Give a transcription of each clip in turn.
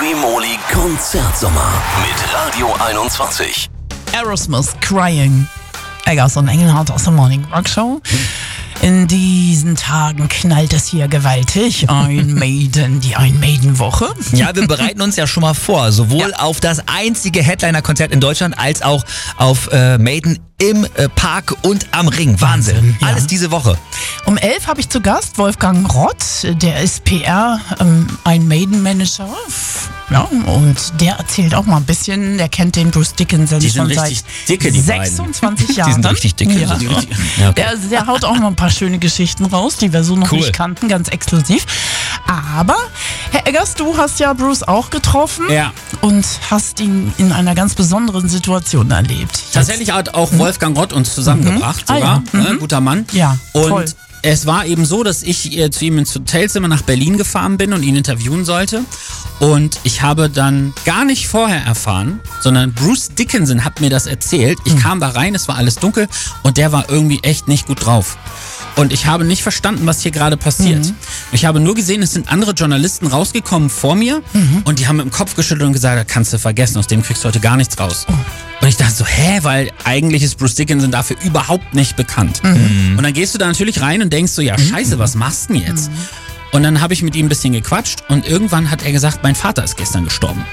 Liqui-Moly Konzertsommer mit Radio 21. Aerosmith, Crying. Eggers und Engelhardt aus der Morning Rock Show. In diesen Tagen knallt es hier gewaltig. Iron Maiden, die Iron Maiden-Woche. Ja, wir bereiten uns ja schon mal vor, sowohl auf das einzige Headliner-Konzert in Deutschland als auch auf Maiden im Park und am Ring. Wahnsinn. Ja. Alles diese Woche. Um 11 habe ich zu Gast Wolfgang Rott, der ist PR, ein Maiden-Manager. Ja, und der erzählt auch mal ein bisschen, der kennt den Bruce Dickinson Die sind schon seit richtig dicke, die 26 Jahren. Die sind richtig dick. Ja. Ja, okay. Der haut auch noch ein paar schöne Geschichten raus, die wir so noch nicht kannten, ganz exklusiv. Aber, Herr Eggers, du hast ja Bruce auch getroffen und hast ihn in einer ganz besonderen Situation erlebt. Tatsächlich hat auch Wolfgang Rott uns zusammengebracht, sogar. Guter Mann. Ja, und toll. Es war eben so, dass ich zu ihm ins Hotelzimmer nach Berlin gefahren bin und ihn interviewen sollte. Und ich habe dann gar nicht vorher erfahren, sondern Bruce Dickinson hat mir das erzählt. Ich kam da rein, es war alles dunkel und der war irgendwie echt nicht gut drauf. Und ich habe nicht verstanden, was hier gerade passiert. Ich habe nur gesehen, es sind andere Journalisten rausgekommen vor mir und die haben mit dem Kopf geschüttelt und gesagt, das kannst du vergessen, aus dem kriegst du heute gar nichts raus. Und ich dachte so, weil eigentlich ist Bruce Dickinson dafür überhaupt nicht bekannt. Und dann gehst du da natürlich rein und denkst so, ja scheiße, was machst du denn jetzt? Und dann habe ich mit ihm ein bisschen gequatscht und irgendwann hat er gesagt, mein Vater ist gestern gestorben.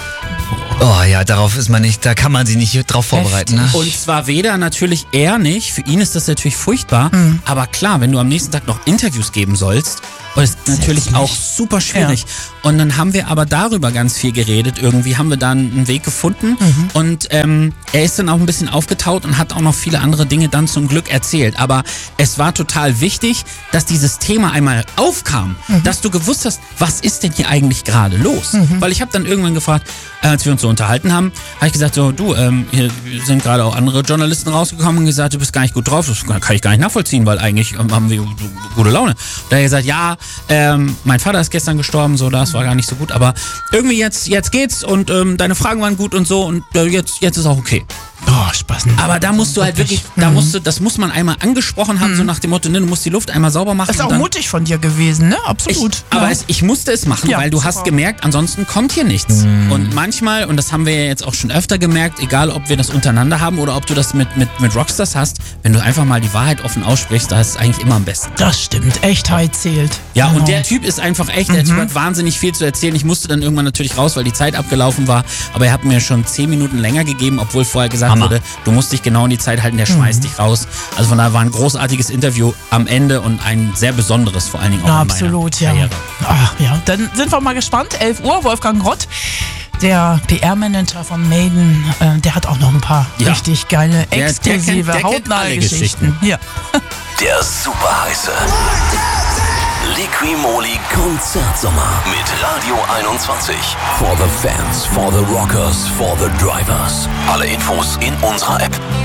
Oh ja, da kann man sich nicht drauf vorbereiten. Ne? Und zwar weder natürlich er nicht, für ihn ist das natürlich furchtbar, aber klar, wenn du am nächsten Tag noch Interviews geben sollst, und das ist natürlich auch super schwierig. Ja. Und dann haben wir aber darüber ganz viel geredet. Irgendwie haben wir dann einen Weg gefunden. Und er ist dann auch ein bisschen aufgetaut und hat auch noch viele andere Dinge dann zum Glück erzählt. Aber es war total wichtig, dass dieses Thema einmal aufkam. Dass du gewusst hast, was ist denn hier eigentlich gerade los? Weil ich habe dann irgendwann gefragt, als wir uns so unterhalten haben, habe ich gesagt, so du, hier sind gerade auch andere Journalisten rausgekommen und gesagt, du bist gar nicht gut drauf. Das kann ich gar nicht nachvollziehen, weil eigentlich haben wir gute Laune. Da hat er gesagt, ja, mein Vater ist gestern gestorben, so, das war gar nicht so gut, aber irgendwie jetzt geht's und deine Fragen waren gut und so und jetzt ist auch okay. Oh, Spaß. Aber da musst du halt wirklich, das muss man einmal angesprochen haben, so nach dem Motto, ne, du musst die Luft einmal sauber machen. Das ist auch mutig von dir gewesen, ne? Absolut. Ich musste es machen, weil du hast gemerkt, ansonsten kommt hier nichts. Und manchmal, und das haben wir ja jetzt auch schon öfter gemerkt, egal ob wir das untereinander haben oder ob du das mit Rockstars hast, wenn du einfach mal die Wahrheit offen aussprichst, da ist es eigentlich immer am besten. Das stimmt, Echtheit zählt. Ja, und der Typ ist einfach echt, der Typ hat wahnsinnig viel zu erzählen. Ich musste dann irgendwann natürlich raus, weil die Zeit abgelaufen war, aber er hat mir schon 10 Minuten länger gegeben, obwohl vorher gesagt wurde, du musst dich genau in die Zeit halten, der schmeißt dich raus. Also von daher war ein großartiges Interview am Ende und ein sehr besonderes, vor allen Dingen auch in meiner Karriere. Ach, ja, dann sind wir mal gespannt. 11 Uhr, Wolfgang Rott, der PR-Manager von Maiden, der hat auch noch ein paar richtig geile, exklusive, hautnahe Geschichten. Ja. Der super heiße Liqui-Moly Konzertsommer mit Radio 21. For the fans, for the rockers, for the drivers. Alle Infos in unserer App.